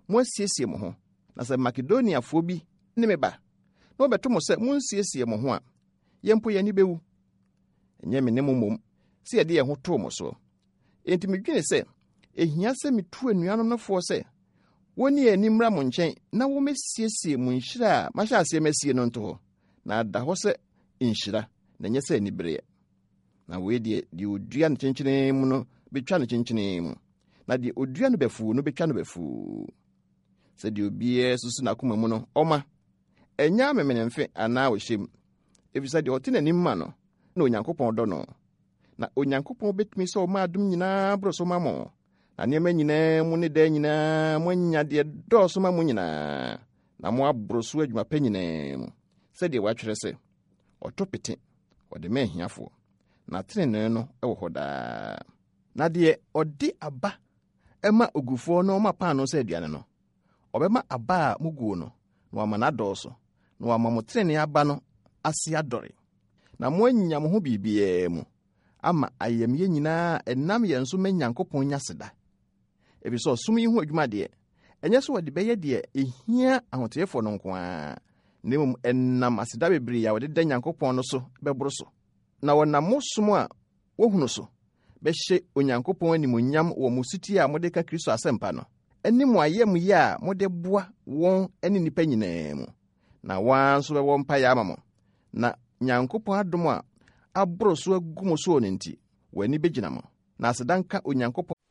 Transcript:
mo asiesie mo ho na sɛ Makedoniafoɔ bi ne me ba na wɔbɛto mo sɛ monsiesie mo ho a yɛmpo yɛni bɛwu ɛnyɛ me ne mo mmom sɛ yɛde yɛn ho too mo so enti medwene sɛ ehia sɛ metu anuanom no foɔ sɛ woni ani mmra mo nkyɛn na wɔmɛsiesie mo nhyira a mahyɛ aseɛ masie no nto hɔ na ada hɔ sɛ nhyira na nyɛ sɛ anibereɛ na wei deɛ odua no kyenkyene mu no betwa no kyenkyene mu na deɛ odua no bɛfu no betwa no bɛfu sɛ deɛ obiara susu n'akoma mu no ɔma ɛnya amemenemfe anaa ɔhyɛm efisɛ deɛ ɔte n'anim ma no na Onyankopɔn dɔ no na Onyankopɔn betumi sɛ ɔma adom nyinaa boro so ma mo na nneɛma nyinaa mu ne daa nyinaa mo anya deɛ dɔɔso ma mo nyinaa na mo aboro so adwuma pa nyinaa mu sɛdeɛ wɔatwerɛ sɛ ɔtɔ pete ɔde ma ahiafoɔ na tenenee no ɛwɔ hɔ daa na deɛ ɔde aba ɛma ogufoɔ no ɔma paano sɛ aduane no ɔbɛma aba a muguo no na wama n'adɔɔso na wama mo tenenee aba no ase adɔre na mo anya mo ho biribiara mu ama ayamye nyinaa ɛnam yɛn so ma Nyankopɔn nya seda efisɛ ɔsom yi ho adwuma deɛ ɛnyɛ so wɔde bɛyɛ deɛ ehia ahoteefoɔ no nko a na mmom ɛnam aseda bebree a wɔde da Nyankopɔn no so bɛboro so na wɔnam mo som a wohunu so bɛhyɛ Onyankopɔn animonyam wɔ mo suti a mode ka Kristo asɛmpa no ɛne mo ayamye a mode boa wɔn ne nnipa nyinaa mu na wɔn nso bɛwɔ mpaeɛ ama mo na Nyankopɔn adom a aboro so agu mo so no nti w'ani bɛgyina mo na asedanka Onyankopɔn